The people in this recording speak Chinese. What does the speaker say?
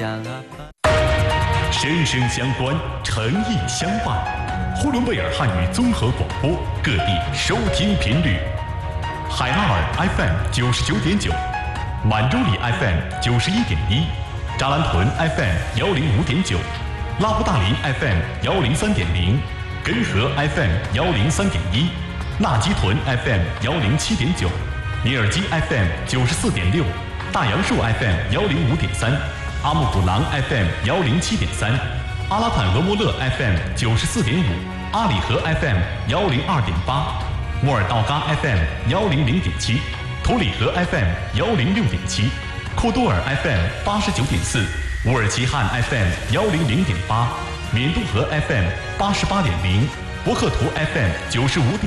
声声相关，诚意相伴。呼伦贝尔汉语综合广播，各地收听频率：海拉尔 FM 99.9，满洲里 FM 91.1，扎兰屯 FM 105.9，拉布大林 FM 103.0，根河 FM 103.1，纳基屯 FM 107.9，尼尔基 FM 94.6，大杨树 FM 105.3。阿木古朗 FM 107.3，阿拉坦俄莫勒 FM 94.5，阿里河 FM 102.8，莫尔道嘎 FM 100.7，图里河 FM 106.7，库多尔 FM 89.4，乌尔齐汉 FM 100.8，缅都河 FM 88.0，博克图 FM 95.。